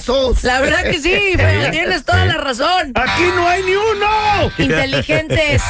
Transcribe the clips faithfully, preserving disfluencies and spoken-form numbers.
famosos. La verdad que sí, pero tienes toda la razón. Aquí no hay ni uno. Inteligentes,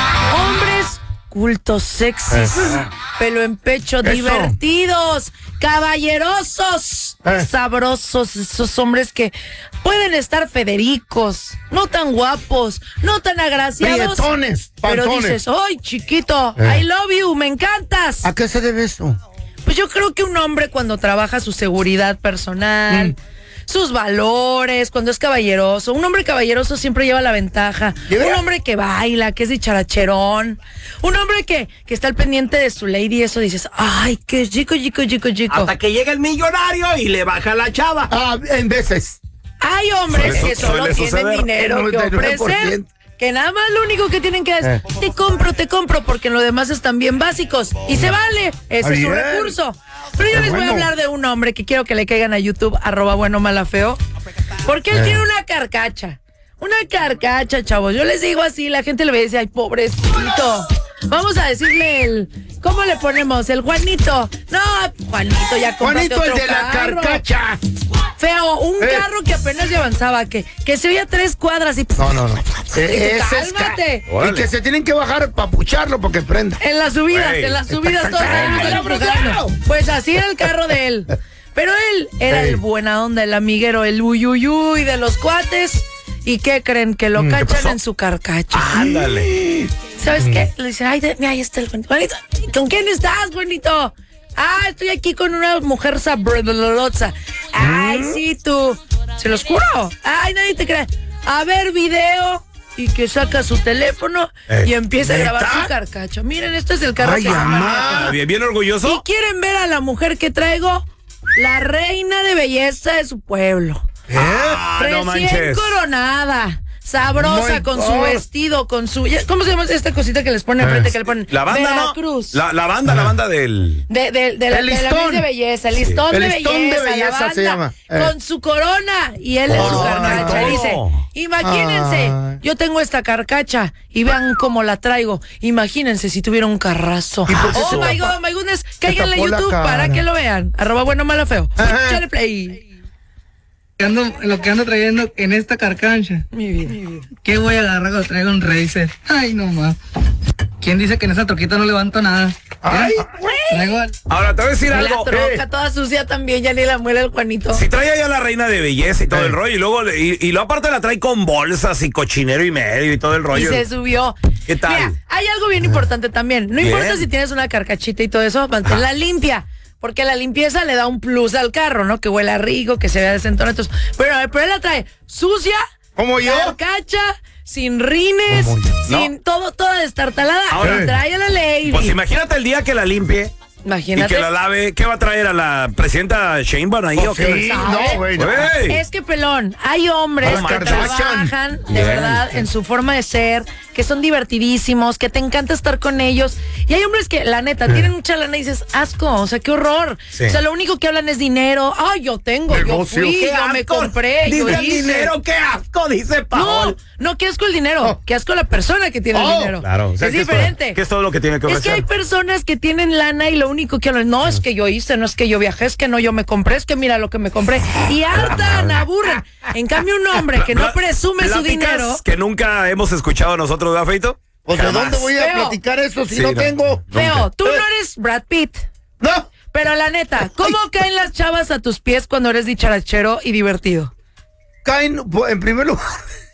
hombres cultos, sexys, pelo en pecho, Eso. divertidos, caballerosos, Eh. sabrosos, esos hombres que pueden estar Federicos, no tan guapos, no tan agraciados, Prietones, pero pantones. dices, ¡ay, chiquito! Eh. I love you, me encantas. ¿A qué se debe eso? Pues yo creo que un hombre cuando trabaja su seguridad personal, Mm. sus valores, cuando es caballeroso, un hombre caballeroso siempre lleva la ventaja. ¿Lleva? Un hombre que baila, que es dicharacherón, un hombre que, que está al pendiente de su lady, eso dices, ay, qué chico, chico, chico, chico. Hasta que llega el millonario y le baja la chava. Ah, en veces. Hay hombres Suele que su- solo suele tienen suceder. dinero El que noventa y nueve por ofrecer. ciento. Que nada más lo único que tienen que hacer Eh. es, te compro, te compro, porque en lo demás están bien básicos. Y se vale, ese Está es su bien. recurso. Pero yo Está les voy a bueno. hablar de un hombre que quiero que le caigan a YouTube, arroba bueno, mala, feo. Porque él Eh. tiene una carcacha. Una carcacha, chavos. Yo les digo así, la gente le ve y dice, ay, pobrecito. Vamos a decirle el, ¿cómo le ponemos? El Juanito. No, Juanito, ya cómprate Juanito, el otro de la carro. carcacha. Feo, un Eh. carro que apenas le avanzaba, que, que se oía tres cuadras y... No, no, no. Eh, ese es ca- ¡Cálmate! Y que se tienen que bajar para pucharlo porque prenda. En las subidas, Güey. en las subidas todos ahí Ay, están hombre, empujando. claro. Pues así era el carro de él. Pero él era Ey. el buena onda, el amiguero, el uyuyuy de los cuates. ¿Y qué creen? Que lo Mm, ¿qué cachan pasó? en su carcacha. Ándale. ¿Sabes qué? Le dicen, ay, de- mira, ahí está el Juanito. Juanito, ¿con quién estás, Juanito? Ah, estoy aquí con una mujer sabrosolosa. Ay, sí, tú. Se los juro. Ay, nadie te cree. A ver, video. Y que saca su teléfono Eh, y empieza a ¿neta? grabar su carcacho. Miren, esto es el carro Ay, que se amá. maneja. Bien, bien ¿Y orgulloso. quieren ver a la mujer que traigo? La reina de belleza de su pueblo. ¿Eh? Ah, no Recién manches. coronada. Sabrosa, My con su God. vestido, con su... ¿Cómo se llama esta cosita que les pone enfrente? Que le ponen La banda, Veracruz. ¿no? La, la banda, la banda del... De, de, de la, El de la listón. Miss de belleza, el listón, El de, listón de belleza, belleza la banda, se llama. Eh. con su corona y él en su Corona y carcacha. todo. Dice, imagínense, Ay. yo tengo esta carcacha y vean cómo la traigo. Imagínense si tuviera un carrazo. ¿Y por qué Oh se my tapa? God, my goodness, cáiganle a tapó la YouTube cara. para que lo vean. Arroba bueno, malo, feo. Ajá. Échale play. Ando- lo que ando trayendo en esta carcancha. Mi vida. ¿Qué voy a agarrar cuando traigo un Racer? Ay, no más. ¿Quién dice que en esa troquita no levanto nada? Mira, Ay, traigo al- Ahora, te voy a decir Y la algo. troca Eh, toda sucia también, ya ni la muere el Juanito. si trae allá la reina de belleza y todo Eh. el rollo, y luego, le- y, y luego aparte la trae con bolsas y cochinero y medio y todo el Y rollo. se subió. ¿Qué tal? Mira, hay algo bien importante también. No Bien. importa si tienes una carcachita y todo eso, manténla limpia. Porque la limpieza le da un plus al carro, ¿no? Que huela rico, que se vea desentonado. Entonces, pero, pero él la trae sucia, ¿Como yo? carcacha, sin rines, Como yo. sin No. todo, toda destartalada. Ahora- Ahora trae a la lady. Pues imagínate el día que la limpie Imagínate. y que la lave. ¿Qué va a traer a la presidenta Sheinbaum ahí o Pues qué? sí, ¿Sabe? no, güey. no. Güey. Es que, pelón, hay hombres A las que Kardashian. trabajan de Bien. verdad en su forma de ser, que son divertidísimos, que te encanta estar con ellos. Y hay hombres que, la neta, tienen mucha lana y dices, asco, o sea, qué horror. Sí. O sea, lo único que hablan es dinero. Ay, yo tengo, Negocio. yo fui, ¡Qué yo me asco! compré, yo Dice el hice. dinero, qué asco, dice No, Paul. no, qué asco el dinero, Oh. qué asco la persona que tiene Oh, el dinero. Claro, o sea, es que diferente. todo, que es todo lo que tiene que Es que ofrecer. hay personas que tienen lana y lo único que hablan, no, es que yo hice, no es que yo viajé, es que no, yo me compré, es que mira lo que me compré. Y hartan, aburren. En cambio, un hombre que no Pla- presume su pláticas dinero. que nunca hemos escuchado nosotros, ¿verdad, Feito? Pues ¿de Jamás. dónde voy a Feo. platicar eso si Sí, no no. tengo? Feo, tú Eh, no eres Brad Pitt. No. Pero la neta, ¿cómo caen las chavas a tus pies cuando eres dicharachero y divertido? Caen, pues, en primer lugar,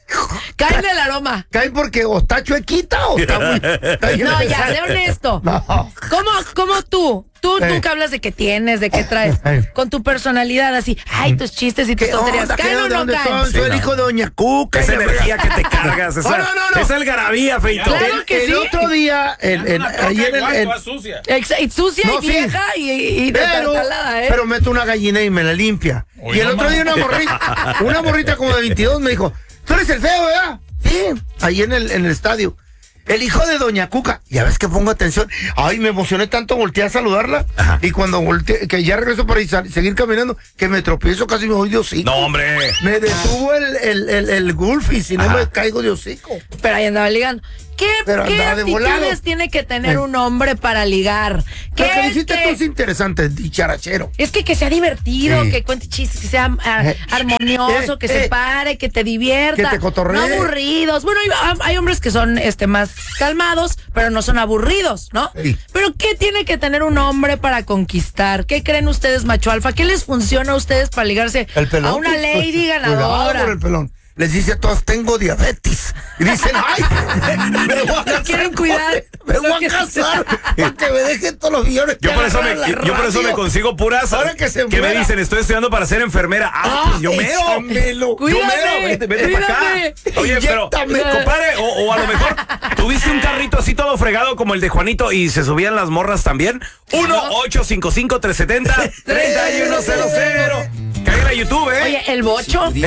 Caen del aroma. caen porque o está chuequita o está muy... está bien No, ya, pesada. sé honesto. No. ¿Cómo, cómo tú? Tú Eh. nunca hablas de qué tienes, de qué traes. Eh. Con tu personalidad así, ay, tus chistes y tus ¿Qué tonterías. onda? ¿Qué ¿Caen o onda? no ¿Dónde caen? son? Sí, Soy el no. hijo de Doña Cuca. Esa y la energía verdad. que te cargas, esa, No, no, no, no. esa algarabía, Feito. Claro El, que el sí. otro día, el, el, ayer el, el- Ex- y sucia No, y sí. vieja y, y pero, destartalada, ¿eh? pero meto una gallina y me la limpia. y el otro día una morrita, una morrita como de veintidós me dijo, tú eres el feo, ¿verdad? Sí, ahí en el, en el estadio. El hijo de Doña Cuca. Ya ves que pongo atención. Ay, me emocioné tanto, volteé a saludarla. Ajá. Y cuando volteé, que ya regreso para ir, sal- seguir caminando, que me tropiezo, casi me voy de hocico. No, hombre. Me detuvo el, el, el, el golf y si no Ajá. me caigo de hocico. Pero ahí andaba ligando. ¿Qué, Pero qué andaba de volado. actitudes tiene que tener Eh. un hombre para ligar? ¿Qué, Lo que dijiste qué- tú es interesante, dicharachero. Es que que sea divertido, Sí. que cuente chistes, que sea ah, Eh, armonioso, eh, que eh, se pare, que te divierta. que te cotorree. No aburridos. Bueno, hay, hay hombres que son este más calmados, pero no son aburridos, ¿no? Sí. Pero ¿qué tiene que tener un hombre para conquistar? ¿Qué creen ustedes, macho alfa? ¿Qué les funciona a ustedes para ligarse El pelón. a una lady Cuidado ganadora? por el pelón. Les dice a todos, tengo diabetes. Y dicen, ay, me voy a casar. quieren cuidar. Me voy Lo a que- casar para que me dejen todos los millones. Yo que por eso me, agarran la yo por eso me radio. consigo puras Ahora que se me muera. dicen, estoy estudiando para ser enfermera. Ah, pues yo mero. échamelo. Yo Cuídame, mero, vete, vete para acá. cuídame. Oye, pero, Inyéctame. compadre, o, o a lo mejor tuviste un carrito así todo fregado como el de Juanito y se subían las morras también. uno ocho cinco cinco, tres siete cero, tres uno cero cero. Cállate a YouTube, ¿eh? Oye, el bocho. El